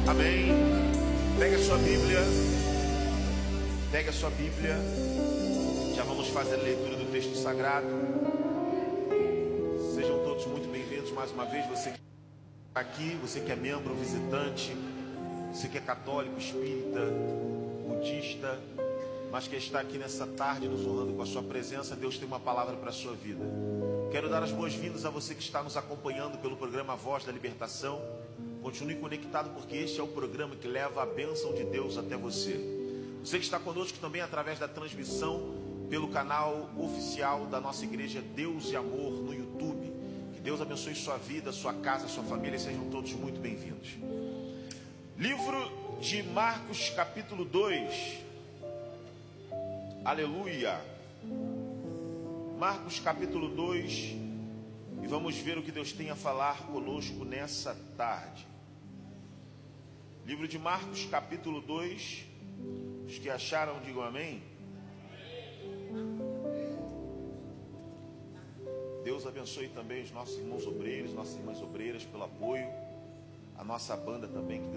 Amém. Pegue a sua Bíblia. Pegue a sua Bíblia. Já vamos fazer a leitura do texto sagrado. Sejam todos muito bem-vindos mais uma vez. Você que está aqui, você que é membro, visitante, você que é católico, espírita, budista, mas que está aqui nessa tarde nos honrando com a sua presença. Deus tem uma palavra para a sua vida. Quero dar as boas-vindas a você que está nos acompanhando pelo programa Voz da Libertação. Continue conectado, porque este é o programa que leva a bênção de Deus até você. Você que está conosco também através da transmissão pelo canal oficial da nossa igreja Deus e Amor no YouTube. Que Deus abençoe sua vida, sua casa, sua família. Sejam todos muito bem-vindos. Livro de Marcos, capítulo 2. Aleluia. Marcos, capítulo 2. E vamos ver o que Deus tem a falar conosco nessa tarde. Livro de Marcos, capítulo 2. Os que acharam, digam amém. Deus abençoe também os nossos irmãos obreiros, nossas irmãs obreiras pelo apoio. A nossa banda também, que